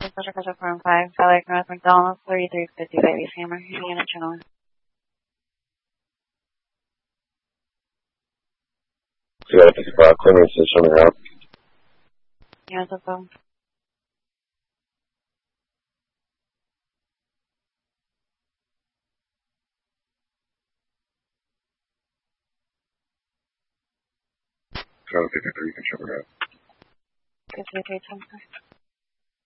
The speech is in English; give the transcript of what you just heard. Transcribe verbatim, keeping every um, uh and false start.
Pleasure, pleasure, four five, Valley North McDonald's, thirty-three fifty Baby Hammer, unit channel. Sierra fifty-five, Clemens is showing up. Yeah, that's all. Sierra fifty-three, you can show her up. fifty-three, ten.